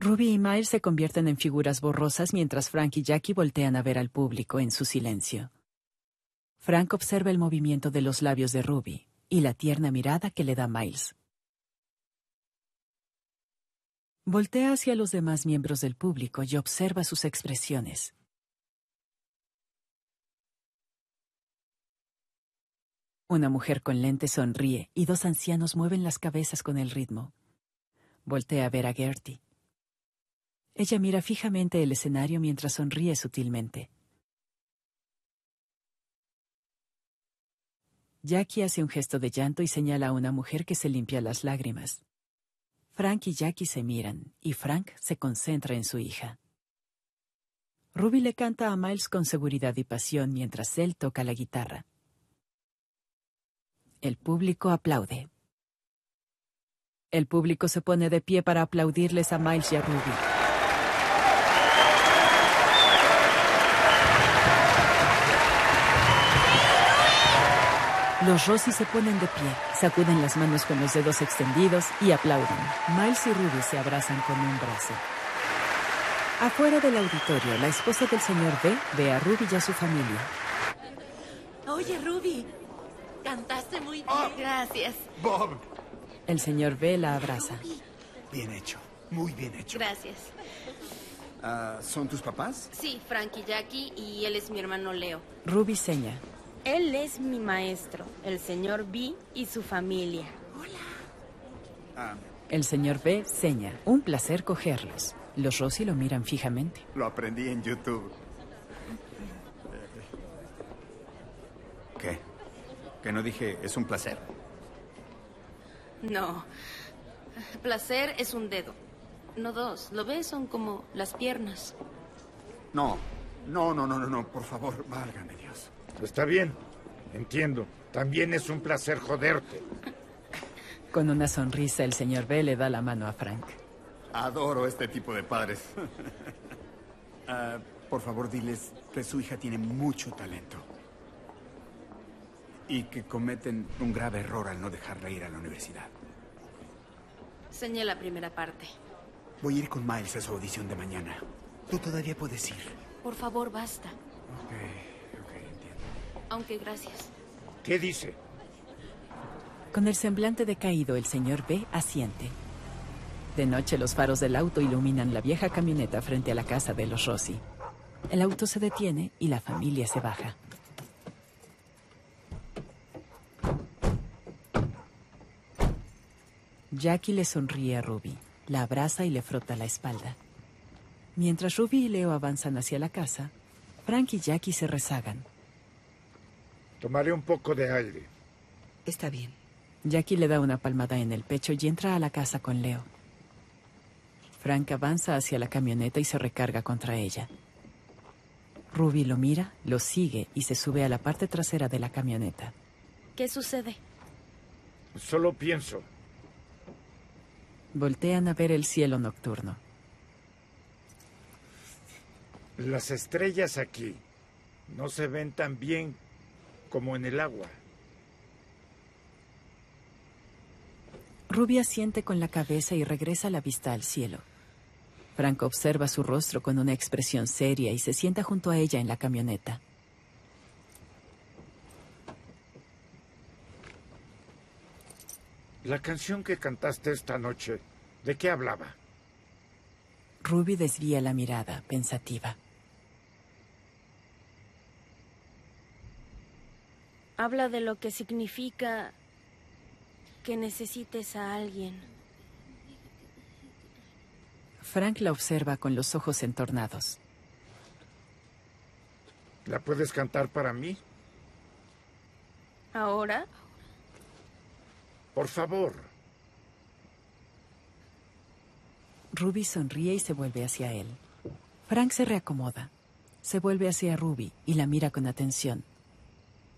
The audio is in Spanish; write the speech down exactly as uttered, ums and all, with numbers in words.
Ruby y Miles se convierten en figuras borrosas mientras Frank y Jackie voltean a ver al público en su silencio. Frank observa el movimiento de los labios de Ruby y la tierna mirada que le da Miles. Voltea hacia los demás miembros del público y observa sus expresiones. Una mujer con lentes sonríe y dos ancianos mueven las cabezas con el ritmo. Voltea a ver a Gertie. Ella mira fijamente el escenario mientras sonríe sutilmente. Jackie hace un gesto de llanto y señala a una mujer que se limpia las lágrimas. Frank y Jackie se miran, y Frank se concentra en su hija. Ruby le canta a Miles con seguridad y pasión mientras él toca la guitarra. El público aplaude. El público se pone de pie para aplaudirles a Miles y a Ruby. Los Rossi se ponen de pie, sacuden las manos con los dedos extendidos y aplauden. Miles y Ruby se abrazan con un brazo. Afuera del auditorio, la esposa del señor B ve a Ruby y a su familia. Oye, Ruby, cantaste muy bien. Oh, gracias. Bob. El señor B la abraza. Bien hecho, muy bien hecho. Gracias. Uh, ¿Son tus papás? Sí, Frank y Jackie, y él es mi hermano Leo. Ruby seña. Él es mi maestro, el señor B y su familia. Hola. Ah, El señor B seña. Un placer cogerlos. Los Rossi lo miran fijamente. lo aprendí en YouTube. ¿Qué? ¿Que no dije es un placer? No. Placer es un dedo. No dos. ¿Lo ves? Son como las piernas. No, no, no, no, no, no, por favor, válgame Dios. Está bien, entiendo. También es un placer joderte. Con una sonrisa, el señor B le da la mano a Frank. Adoro este tipo de padres. uh, por favor, diles que su hija tiene mucho talento. Y que cometen un grave error al no dejarla ir a la universidad. Señé la primera parte. Voy a ir con Miles a su audición de mañana. Tú todavía puedes ir. Por favor, basta. Ok, ok, entiendo. Aunque gracias. ¿Qué dice? Con el semblante decaído, el señor B asiente. De noche, los faros del auto iluminan la vieja camioneta frente a la casa de los Rossi. El auto se detiene y la familia se baja. Jackie le sonríe a Ruby, la abraza y le frota la espalda. Mientras Ruby y Leo avanzan hacia la casa, Frank y Jackie se rezagan. Tomaré un poco de aire. Está bien. Jackie le da una palmada en el pecho y entra a la casa con Leo. Frank avanza hacia la camioneta y se recarga contra ella. Ruby lo mira, lo sigue y se sube a la parte trasera de la camioneta. ¿Qué sucede? Solo pienso. Voltean a ver el cielo nocturno. Las estrellas aquí no se ven tan bien como en el agua. Ruby asiente con la cabeza y regresa la vista al cielo. Frank observa su rostro con una expresión seria y se sienta junto a ella en la camioneta. La canción que cantaste esta noche, ¿de qué hablaba? Ruby desvía la mirada, pensativa. Habla de lo que significa que necesites a alguien. Frank la observa con los ojos entornados. ¿La puedes cantar para mí? ¿Ahora? Por favor. Ruby sonríe y se vuelve hacia él. Frank se reacomoda. Se vuelve hacia Ruby y la mira con atención.